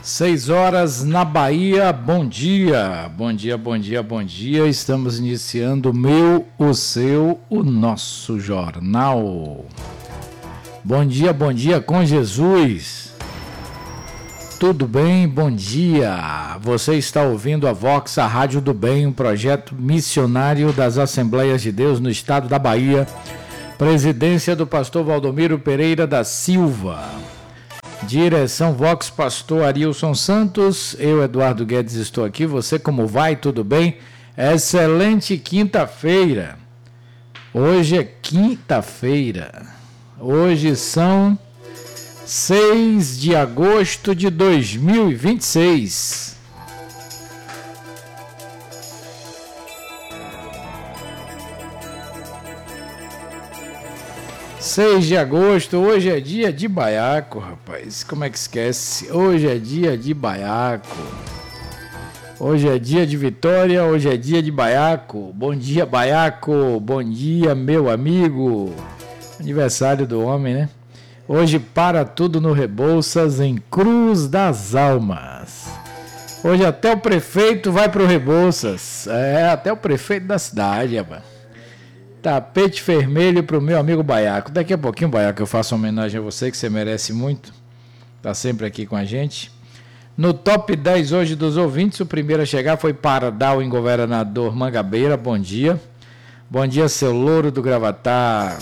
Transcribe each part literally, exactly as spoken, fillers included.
Seis horas na Bahia, bom dia, bom dia, bom dia, bom dia, estamos iniciando o meu, o seu, o nosso jornal. Bom dia, bom dia com Jesus. Tudo bem? Bom dia. Você está ouvindo a Vox, a Rádio do Bem, um projeto missionário das Assembleias de Deus no estado da Bahia, presidência do pastor Valdomiro Pereira da Silva. Direção Vox, pastor Arilson Santos, eu, Eduardo Guedes, estou aqui. Você como vai? Tudo bem? Excelente quinta-feira. Hoje é quinta-feira. Hoje são seis de agosto de dois mil e vinte e seis. seis de agosto, hoje é dia de baiaco, rapaz. Como é que esquece? Hoje é dia de baiaco. Hoje é dia de vitória, hoje é dia de baiaco. Bom dia, baiaco. Bom dia, meu amigo. Aniversário do homem, né? Hoje para tudo no Rebouças, em Cruz das Almas. Hoje até o prefeito vai pro Rebouças. É, até o prefeito da cidade, rapaz. Tapete vermelho pro meu amigo Baiaco. Daqui a pouquinho, Baiaco, eu faço uma homenagem a você, que você merece muito. Tá sempre aqui com a gente. No top dez hoje dos ouvintes, o primeiro a chegar foi Paradal, em Governador Mangabeira. Bom dia. Bom dia, seu louro do Gravatá.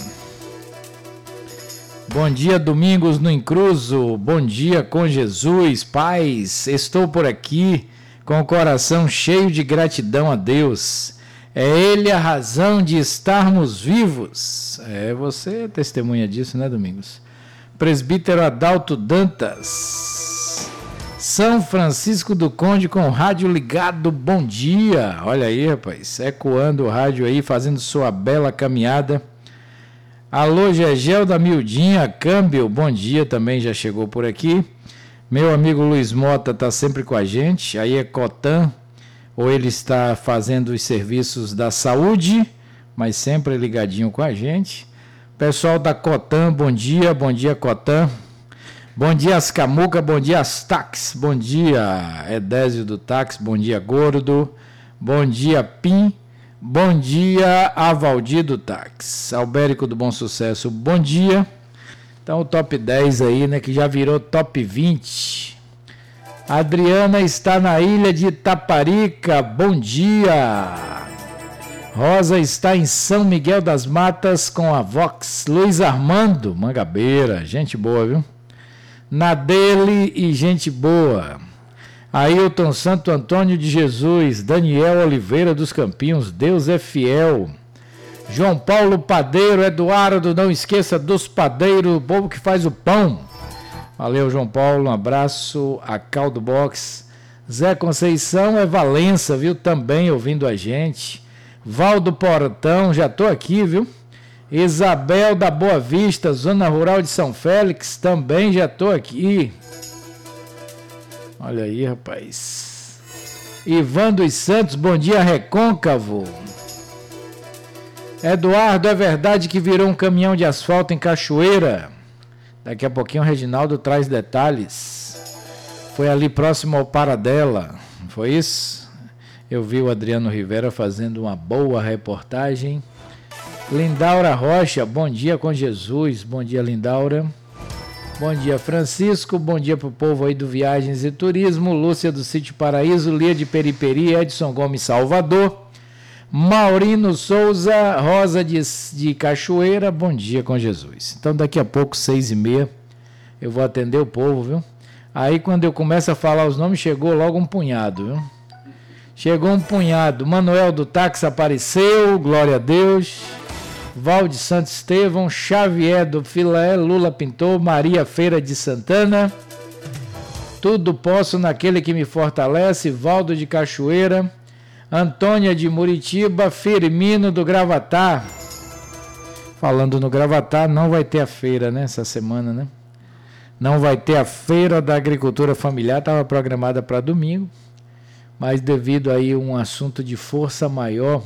Bom dia, Domingos no Incruso. Bom dia com Jesus. Paz, estou por aqui com o coração cheio de gratidão a Deus. É Ele a razão de estarmos vivos. É, você é testemunha disso, né, Domingos? Presbítero Adalto Dantas. São Francisco do Conde com o rádio ligado, bom dia. Olha aí, rapaz, ecoando o rádio aí, fazendo sua bela caminhada. Alô, Gegel da Mildinha, câmbio, bom dia, também já chegou por aqui. Meu amigo Luiz Mota está sempre com a gente, aí é Cotan. Ou ele está fazendo os serviços da saúde, mas sempre ligadinho com a gente. Pessoal da Cotan, bom dia, bom dia Cotan. Bom dia Ascamuca, bom dia Astax, bom dia Edésio do Táxi, bom dia Gordo, bom dia Pim, bom dia Avaldir do Táxi. Albérico do Bom Sucesso, bom dia. Então o top dez aí, né, que já virou top vinte. Adriana está na ilha de Itaparica, bom dia. Rosa está em São Miguel das Matas com a Vox. Luiz Armando, Mangabeira, gente boa, viu? Nadele e gente boa. Ailton Santo Antônio de Jesus, Daniel Oliveira dos Campinhos, Deus é fiel. João Paulo Padeiro, Eduardo, não esqueça dos padeiros, o povo que faz o pão. Valeu, João Paulo, um abraço, a Caldo Box. Zé Conceição é Valença, viu, também ouvindo a gente. Valdo Portão, já tô aqui, viu. Isabel da Boa Vista, Zona Rural de São Félix, também já tô aqui. Olha aí, rapaz. Ivan dos Santos, bom dia, Recôncavo. Eduardo, é verdade que virou um caminhão de asfalto em Cachoeira? Daqui a pouquinho o Reginaldo traz detalhes. Foi ali próximo ao Paradela, foi isso? Eu vi o Adriano Rivera fazendo uma boa reportagem. Lindaura Rocha, bom dia com Jesus. Bom dia, Lindaura. Bom dia, Francisco. Bom dia pro povo aí do Viagens e Turismo. Lúcia do Sítio Paraíso, Lia de Periperi, Edson Gomes Salvador. Maurino Souza, Rosa de, de Cachoeira, bom dia com Jesus. Então daqui a pouco, seis e meia, eu vou atender o povo, viu? Aí quando eu começo a falar os nomes, chegou logo um punhado, viu? Chegou um punhado. Manuel do Táxi apareceu, glória a Deus. Valde Santo Estevão, Xavier do Filé, Lula Pintor, Maria Feira de Santana. Tudo posso naquele que me fortalece, Valdo de Cachoeira. Antônia de Muritiba, Firmino do Gravatá. Falando no Gravatá, não vai ter a feira, né, essa semana, né? Não vai ter a feira da agricultura familiar, estava programada para domingo, mas devido aí a um assunto de força maior,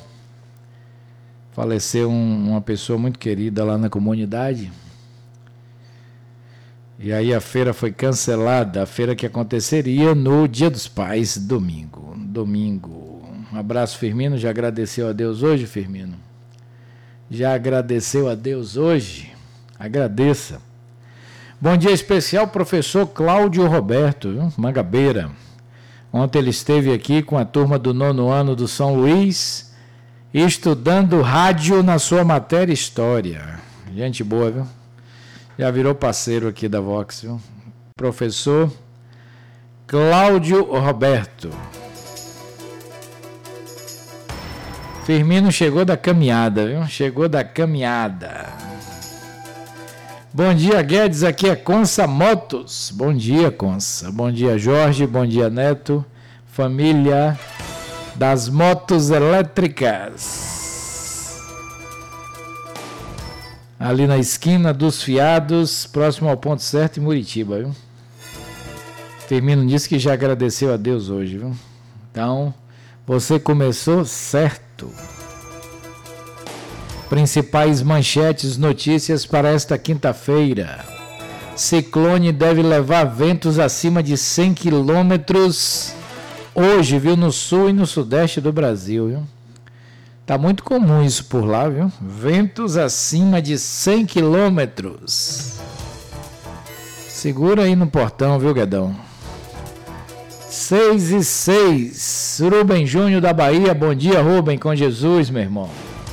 faleceu um, uma pessoa muito querida lá na comunidade, E aí a feira foi cancelada, a feira que aconteceria no Dia dos Pais, domingo. Domingo. Um abraço, Firmino. Já agradeceu a Deus hoje, Firmino? Já agradeceu a Deus hoje? Agradeça. Bom dia especial, professor Cláudio Roberto, viu? Mangabeira. Ontem ele esteve aqui com a turma do nono ano do São Luís, estudando rádio na sua matéria História. Gente boa, viu? Já virou parceiro aqui da Vox, viu? Professor Cláudio Roberto. Firmino chegou da caminhada, viu? Chegou da caminhada. Bom dia, Guedes. Aqui é Consa Motos. Bom dia, Consa. Bom dia, Jorge. Bom dia, Neto. Família das motos elétricas. Ali na esquina dos Fiados, próximo ao Ponto Certo, em Muritiba, viu? Firmino disse que já agradeceu a Deus hoje, viu? Então, você começou certo. Principais manchetes, notícias para esta quinta-feira. Ciclone deve levar ventos acima de cem quilômetros hoje, viu? No sul e no sudeste do Brasil, viu? Tá muito comum isso por lá, viu? Ventos acima de cem quilômetros. Segura aí no portão, viu, Guedão? seis e seis. Rubem Júnior da Bahia. Bom dia, Rubem, com Jesus, meu irmão.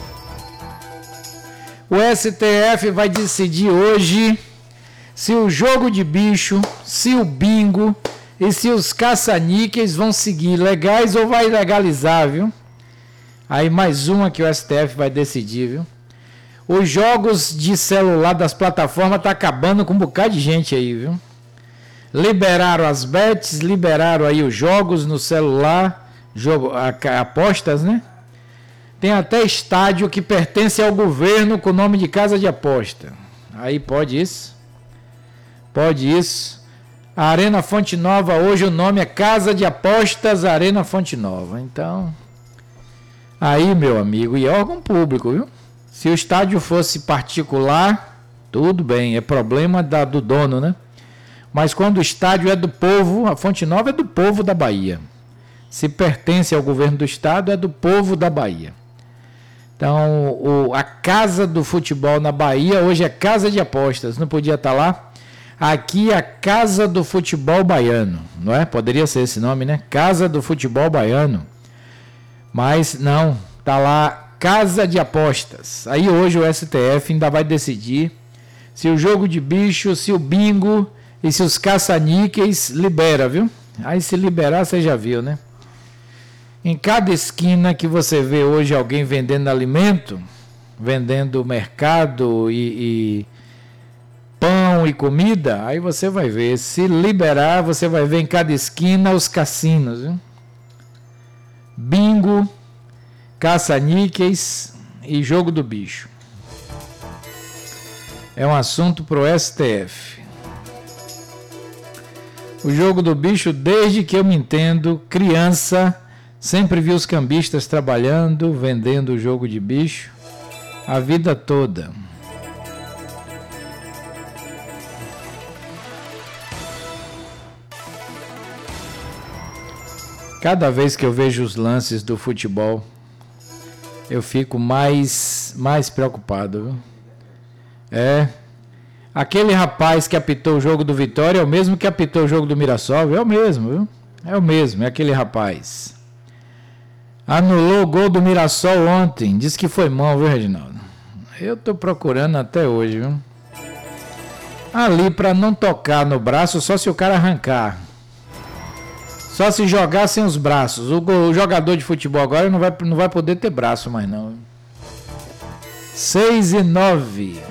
O S T F vai decidir hoje se o jogo de bicho, se o bingo e se os caça-níqueis vão seguir legais ou vai legalizar, viu? Aí mais uma que o S T F vai decidir, viu? Os jogos de celular das plataformas tá acabando com um bocado de gente aí, viu? Liberaram as bets, liberaram aí os jogos no celular, jogo, apostas, né? Tem até estádio que pertence ao governo com o nome de casa de aposta. Aí pode isso? Pode isso. A Arena Fonte Nova, hoje o nome é Casa de Apostas Arena Fonte Nova. Então... Aí, meu amigo, e órgão público, viu? Se o estádio fosse particular, tudo bem, é problema da, do dono, né? Mas quando o estádio é do povo, a Fonte Nova é do povo da Bahia. Se pertence ao governo do estado, é do povo da Bahia. Então, o, a casa do futebol na Bahia hoje é Casa de Apostas, não podia estar lá? Aqui é a Casa do Futebol Baiano, não é? Poderia ser esse nome, né? Casa do Futebol Baiano. Mas não, tá lá Casa de Apostas. Aí hoje o S T F ainda vai decidir se o jogo de bicho, se o bingo e se os caça-níqueis libera, viu? Aí se liberar, você já viu, né? Em cada esquina que você vê hoje alguém vendendo alimento, vendendo mercado e, e pão e comida, aí você vai ver. Se liberar, você vai ver em cada esquina os cassinos, viu? Bingo, caça-níqueis e jogo do bicho. É um assunto pro S T F. O jogo do bicho, desde que eu me entendo, criança, sempre vi os cambistas trabalhando, vendendo o jogo de bicho, a vida toda. Cada vez que eu vejo os lances do futebol, eu fico mais, mais preocupado, viu? É. Aquele rapaz que apitou o jogo do Vitória é o mesmo que apitou o jogo do Mirassol, é o mesmo, viu? É o mesmo, é aquele rapaz. Anulou o gol do Mirassol ontem, disse que foi mão, viu, Reginaldo? Eu tô procurando até hoje, viu? Ali para não tocar no braço, só se o cara arrancar. Só se jogar sem os braços. O, o jogador de futebol agora não vai, não vai poder ter braço mais não. seis e nove.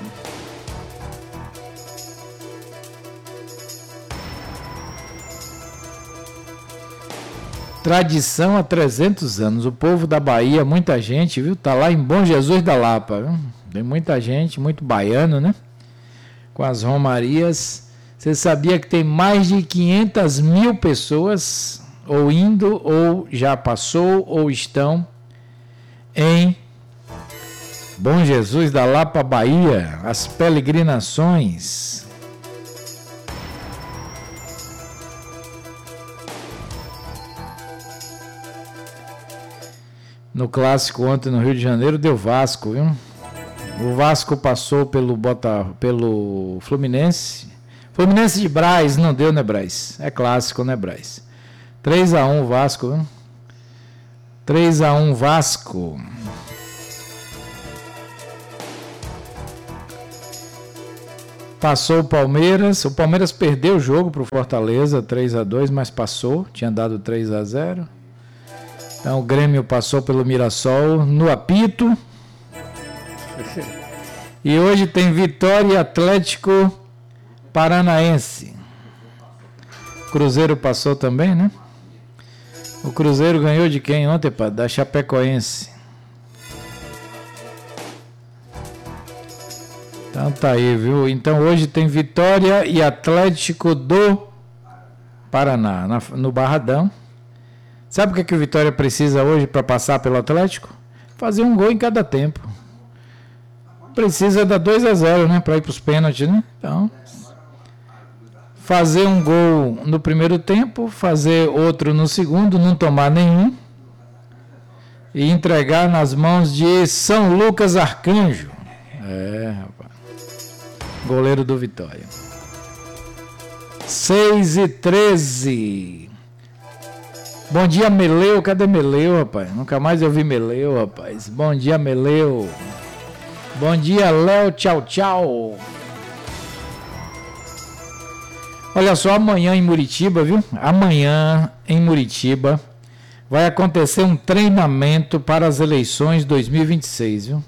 Tradição há trezentos anos. O povo da Bahia, muita gente, viu? Tá lá em Bom Jesus da Lapa, viu? Tem muita gente, muito baiano, né? Com as romarias. Você sabia que tem mais de quinhentas mil pessoas ou indo, ou já passou, ou estão em Bom Jesus da Lapa, Bahia, as peregrinações. No clássico ontem no Rio de Janeiro deu Vasco, viu? O Vasco passou pelo, Bota, pelo Fluminense. Fluminense de Brás, não deu, né, Brás? É clássico, né, Brás? três a um Vasco, viu? três a um Vasco. Passou o Palmeiras. O Palmeiras perdeu o jogo para o Fortaleza, três a dois, mas passou. Tinha dado três a zero. Então o Grêmio passou pelo Mirassol no apito. E hoje tem Vitória e Atlético Paranaense. Cruzeiro passou também, né? O Cruzeiro ganhou de quem ontem, pá? Da Chapecoense. Então tá aí, viu? Então hoje tem Vitória e Atlético do Paraná, na, no Barradão. Sabe o que, que o Vitória precisa hoje para passar pelo Atlético? Fazer um gol em cada tempo. Precisa dar dois a zero, né? Para ir para os pênaltis, né? Então, fazer um gol no primeiro tempo, fazer outro no segundo, não tomar nenhum. E entregar nas mãos de São Lucas Arcanjo. É, rapaz. Goleiro do Vitória. seis e treze. Bom dia, Meleu. Cadê Meleu, rapaz? Nunca mais eu vi Meleu, rapaz. Bom dia, Meleu. Bom dia, Léo. Tchau, tchau. Olha só, amanhã em Muritiba, viu? Amanhã em Muritiba vai acontecer um treinamento para as eleições dois mil e vinte e seis, viu?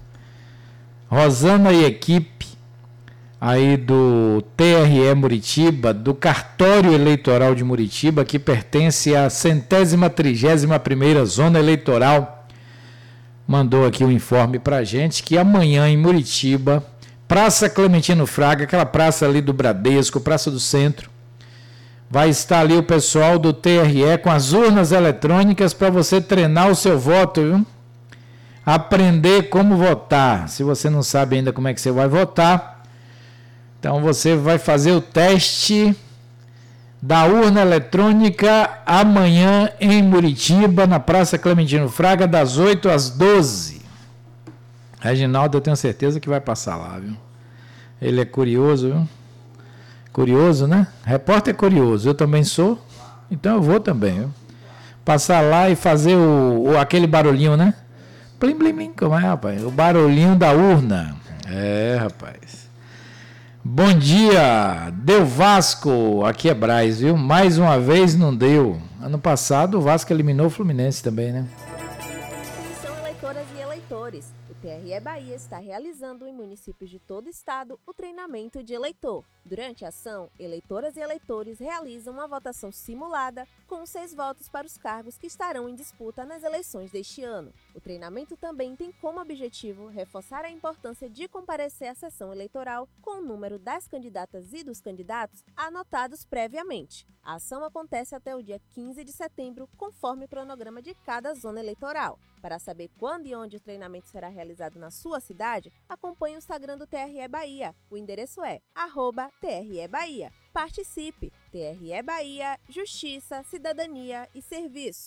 Rosana e equipe aí do T R E Muritiba, do Cartório Eleitoral de Muritiba, que pertence à centésima trigésima primeira Zona Eleitoral, mandou aqui um informe pra gente que amanhã em Muritiba, Praça Clementino Fraga, aquela praça ali do Bradesco, Praça do Centro, vai estar ali o pessoal do T R E com as urnas eletrônicas para você treinar o seu voto, viu? Aprender como votar. Se você não sabe ainda como é que você vai votar, então você vai fazer o teste da urna eletrônica amanhã em Muritiba, na Praça Clementino Fraga, das oito às doze. Reginaldo, eu tenho certeza que vai passar lá, viu? Ele é curioso, viu? Curioso, né? Repórter é curioso, eu também sou, então eu vou também, viu? Passar lá e fazer o, o, aquele barulhinho, né? Plim, plim, plim, como é, rapaz? O barulhinho da urna. É, rapaz. Bom dia, deu Vasco, aqui é Brás, viu? Mais uma vez não deu. Ano passado o Vasco eliminou o Fluminense também, né? Atenção, eleitoras e eleitores. O T R E Bahia está realizando em municípios de todo o estado o treinamento de eleitor. Durante a ação, eleitoras e eleitores realizam uma votação simulada com seis votos para os cargos que estarão em disputa nas eleições deste ano. O treinamento também tem como objetivo reforçar a importância de comparecer à sessão eleitoral com o número das candidatas e dos candidatos anotados previamente. A ação acontece até o dia quinze de setembro, conforme o cronograma de cada zona eleitoral. Para saber quando e onde o treinamento será realizado na sua cidade, acompanhe o Instagram do T R E Bahia. O endereço é arroba T R E Bahia. Participe! T R E Bahia, Justiça, Cidadania e Serviço.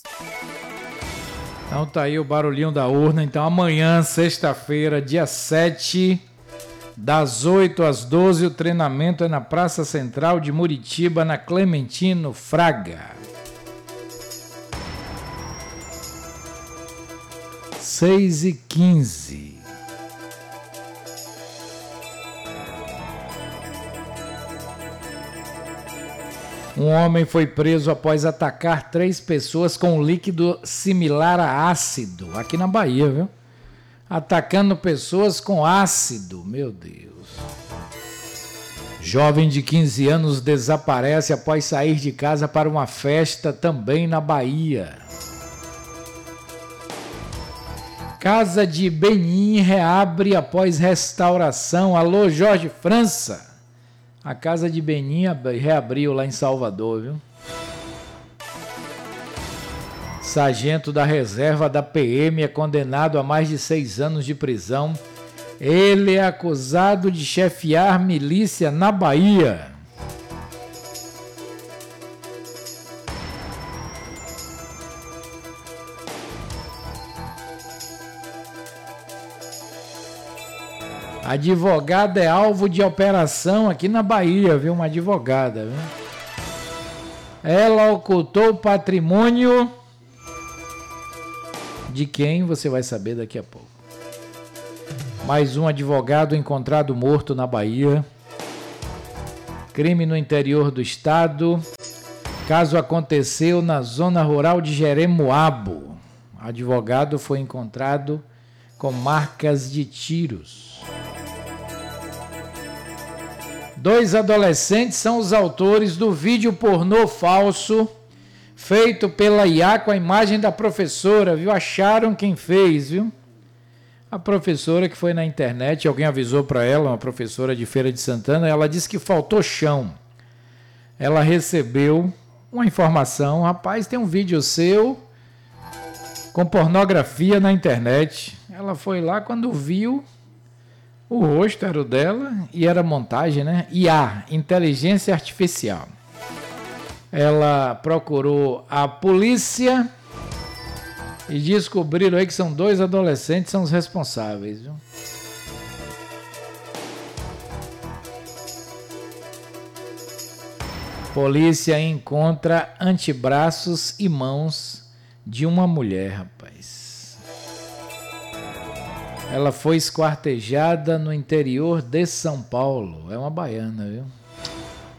Então tá aí o barulhinho da urna. Então amanhã, sexta-feira, dia sete, das oito às doze, o treinamento é na Praça Central de Muritiba, na Clementino Fraga. seis e quinze. Um homem foi preso após atacar três pessoas com um líquido similar a ácido, aqui na Bahia, viu? Atacando pessoas com ácido, meu Deus. Jovem de quinze anos desaparece após sair de casa para uma festa também na Bahia. Casa de Benim reabre após restauração. Alô, Jorge França. A Casa de Benim reabriu lá em Salvador, viu? Sargento da reserva da P M é condenado a mais de seis anos de prisão. Ele é acusado de chefiar milícia na Bahia. Advogada é alvo de operação aqui na Bahia, viu? Uma advogada, viu? Ela ocultou o patrimônio de quem você vai saber daqui a pouco. Mais um advogado encontrado morto na Bahia. Crime no interior do estado. Caso aconteceu na zona rural de Jeremoabo. Advogado foi encontrado com marcas de tiros. Dois adolescentes são os autores do vídeo pornô falso feito pela I A com a imagem da professora, viu? Acharam quem fez, viu? A professora que foi na internet, alguém avisou para ela, uma professora de Feira de Santana, ela disse que faltou chão. Ela recebeu uma informação, rapaz, tem um vídeo seu com pornografia na internet. Ela foi lá, quando viu, o rosto era o dela e era montagem, né? I A, inteligência artificial. Ela procurou a polícia e descobriram aí que são dois adolescentes, são os responsáveis, viu? Polícia encontra antebraços e mãos de uma mulher, rapaz. Ela foi esquartejada no interior de São Paulo. É uma baiana, viu?